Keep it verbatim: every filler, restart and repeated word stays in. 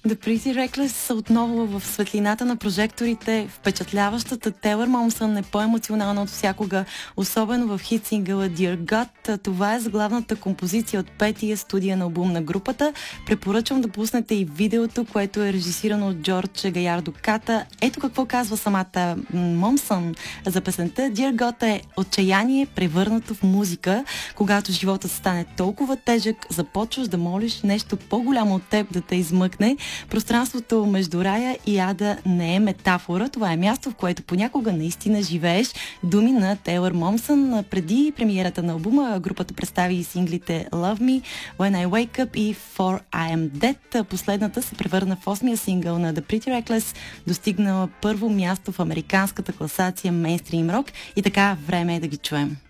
The Pretty Reckless са отново в светлината на прожекторите. Впечатляващата Тейлър Момсън е по-емоционална от всякога, особено в хит сингъла Dear God. Това е заглавната композиция от петия студиен албум на групата. Препоръчвам да пуснете и видеото, което е режисирано от Джордж Гаярдо Ката. Ето какво казва самата Момсън за песента. Dear God е отчаяние, превърнато в музика. Когато животът стане толкова тежък, започваш да молиш нещо по-голямо от теб да те измъкне. Пространството между рая и ада не е метафора. Това е място, в което понякога наистина живееш. Думи на Тейлър Момсън. Преди премиерата на албума групата представи и синглите Love Me, When I Wake Up и For I Am Dead. Последната се превърна в осмия сингъл на The Pretty Reckless, достигнала първо място в американската класация Mainstream Rock и така време е да ги чуем.